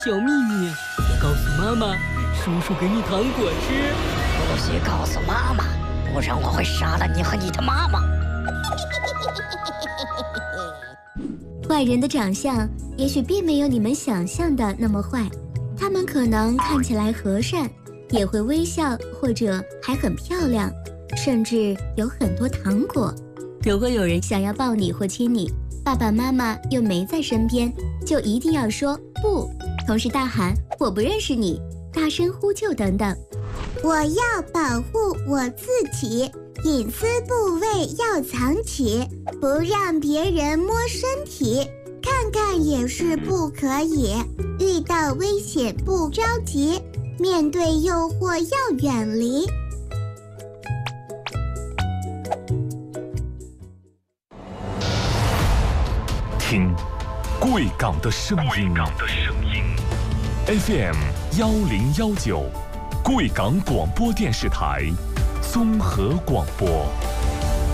小秘密，别告诉妈妈，叔叔给你糖果吃。 不许告诉妈妈，不然我会杀了你和你的妈妈。 坏人的长相也许并没有你们想象的那么坏，他们可能看起来和善，也会微笑，或者还很漂亮，甚至有很多糖果。如果有人想要抱你或亲你，爸爸妈妈又没在身边，就一定要说不，同时大喊我不认识你，大声呼救等等。 我要保护我自己，隐私部位要藏起，不让别人摸身体，看看也是不可以。遇到危险不着急，面对诱惑要远离。 听贵港的声音，FM 1019，贵港广播电视台综合广播。